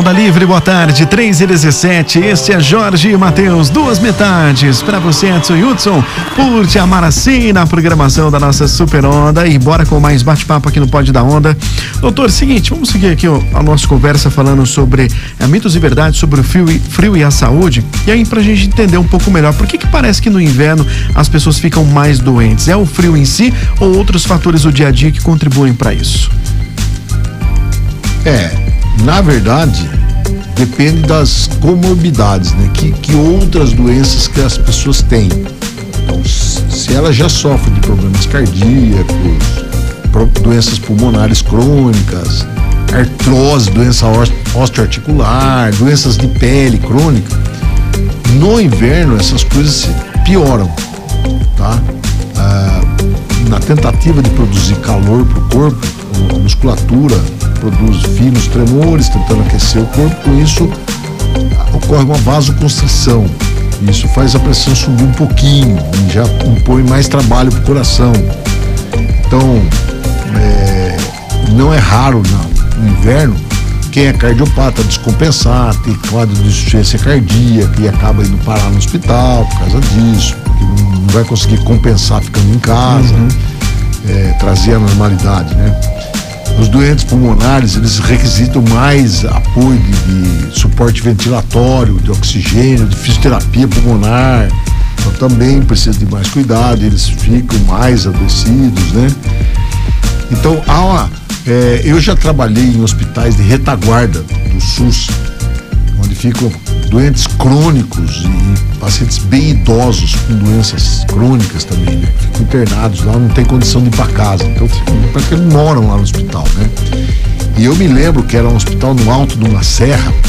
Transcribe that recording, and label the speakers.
Speaker 1: Onda Livre, boa tarde, 3h17. Este é Jorge e Matheus, duas metades. Pra você, Edson e Hudson, por te amar assim na programação da nossa Super Onda. E bora com mais bate-papo aqui no Pode da Onda. Doutor, seguinte, vamos seguir aqui a nossa conversa falando sobre mitos e verdades sobre o frio e a saúde. E aí, pra gente entender um pouco melhor, por que parece que no inverno as pessoas ficam mais doentes? É o frio em si ou outros fatores do dia a dia que contribuem para isso?
Speaker 2: Na verdade, depende das comorbidades, né? Que outras doenças que as pessoas têm. Então, se ela já sofre de problemas cardíacos, doenças pulmonares crônicas, artrose, doença osteoarticular, doenças de pele crônica, no inverno essas coisas pioram, tá? Na tentativa de produzir calor para o corpo, a musculatura produz finos tremores, tentando aquecer o corpo. Com isso ocorre uma vasoconstrição. Isso faz a pressão subir um pouquinho e já impõe mais trabalho para o coração. Então, não é raro no inverno quem é cardiopata descompensar, ter quadro de insuficiência cardíaca e acaba indo parar no hospital por causa disso, porque não vai conseguir compensar ficando em casa, trazer a normalidade, né? Os doentes pulmonares, eles requisitam mais apoio de suporte ventilatório, de oxigênio, de fisioterapia pulmonar. Então também precisa de mais cuidado, eles ficam mais adoecidos, né? Então eu já trabalhei em hospitais de retaguarda do SUS, onde ficam doentes crônicos e pacientes bem idosos com doenças crônicas também, né? Ficam internados lá, não tem condição de ir para casa, então porque eles moram lá no hospital, né? E eu me lembro que era um hospital no alto de uma serra,